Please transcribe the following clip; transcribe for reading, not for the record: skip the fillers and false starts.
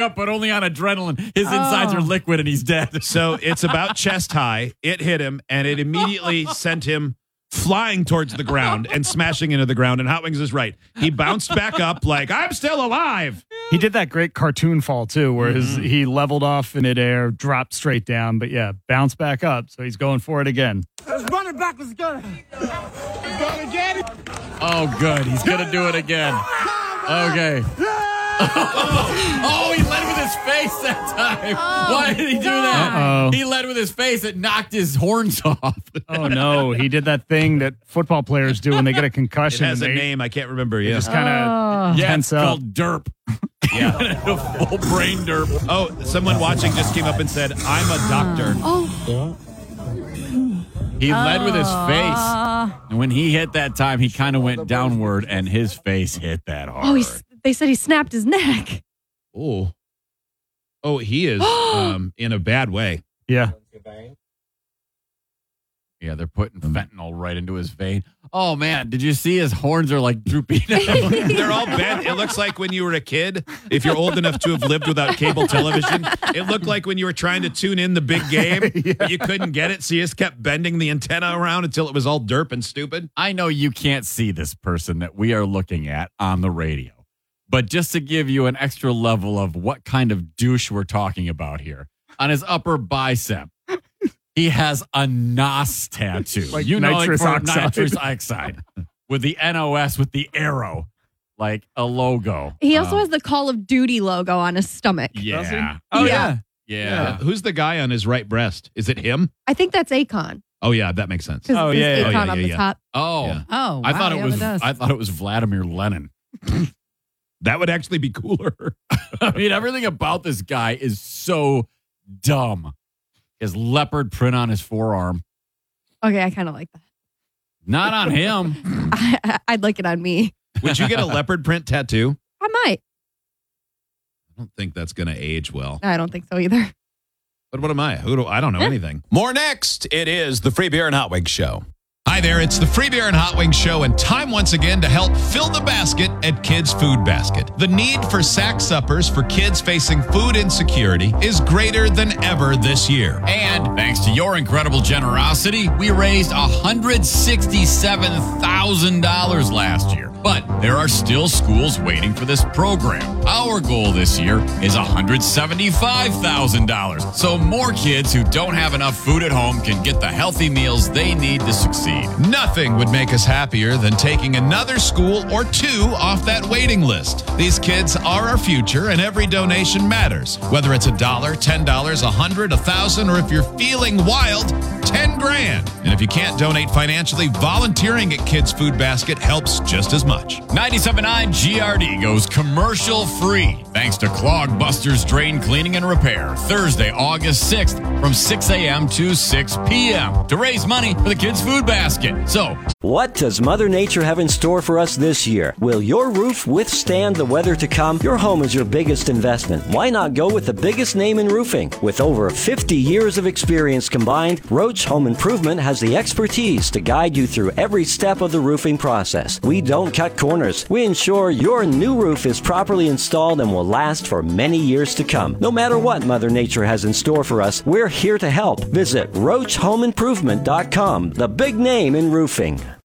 up, but only on adrenaline. His insides are liquid and he's dead. So it's about chest high. It hit him, and it immediately sent him flying towards the ground and smashing into the ground. And Hot Wings is right. He bounced back up like, I'm still alive. He did that great cartoon fall, too, where he leveled off in midair, dropped straight down, but bounced back up. So he's going for it again. Let's run it back. Let's go. Let's go again. Oh, good. He's going to do it again. Okay. Oh, he led with his face that time. Why did he do that? Uh-oh. He led with his face. It knocked his horns off. Oh, no. He did that thing that football players do when they get a It concussion. has a name. I can't remember. Yeah. Just kind of tense it's up. called derp. Yeah. A full brain derp. Oh, someone watching just came up and said, I'm a doctor. He led with his face. And when he hit that time, he kind of went downward, and his face hit that hard. They said he snapped his neck. Oh, he is in a bad way. Yeah. Yeah, they're putting fentanyl right into his vein. Oh, man, did you see his horns are like drooping out? They're all bent. It looks like when you were a kid, if you're old enough to have lived without cable television, it looked like when you were trying to tune in the big game, but you couldn't get it, so you just kept bending the antenna around until it was all derp and stupid. I know you can't see this person that we are looking at on the radio, but just to give you an extra level of what kind of douche we're talking about here, on his upper bicep, he has a NOS tattoo. Like nitrous oxide. Nitrous oxide. With the NOS, with the arrow. Like a logo. He also has the Call of Duty logo on his stomach. Yeah. Oh, Yeah. Yeah. Who's the guy on his right breast? Is it him? I think that's Akon. Oh, yeah, that makes sense. Because Oh, there's yeah, Akon yeah, on yeah, the yeah. top. Oh. Yeah. Oh, I thought wow, it was does. I thought it was Vladimir Lenin. That would actually be cooler. I mean, everything about this guy is so dumb. His leopard print on his forearm. Okay, I kind of like that. Not on him. I'd like it on me. Would you get a leopard print tattoo? I might. I don't think that's going to age well. I don't think so either. But what am I? I don't know anything. More next. It is the Free Beer and Hot Wings Show. Hi there, it's the Free Beer and Hot Wings Show, and time once again to help fill the basket at Kids Food Basket. The need for sack suppers for kids facing food insecurity is greater than ever this year. And thanks to your incredible generosity, we raised $167,000 last year. But there are still schools waiting for this program. Our goal this year is $175,000. So more kids who don't have enough food at home can get the healthy meals they need to succeed. Nothing would make us happier than taking another school or two off that waiting list. These kids are our future, and every donation matters. Whether it's $1, $10, $100, $1,000, or if you're feeling wild, $10 grand. And if you can't donate financially, volunteering at Kids Food Basket helps just as much. 97.9 GRD goes commercial free thanks to Clogbusters Drain Cleaning and Repair. Thursday, August 6th from 6 a.m. to 6 p.m. to raise money for the Kids Food Basket. So, what does Mother Nature have in store for us this year? Will your roof withstand the weather to come? Your home is your biggest investment. Why not go with the biggest name in roofing? With over 50 years of experience combined, Roach Home Improvement has the expertise to guide you through every step of the roofing process. We don't cut corners. We ensure your new roof is properly installed and will last for many years to come. No matter what Mother Nature has in store for us, we're here to help. Visit RoachHomeImprovement.com, the big name in roofing.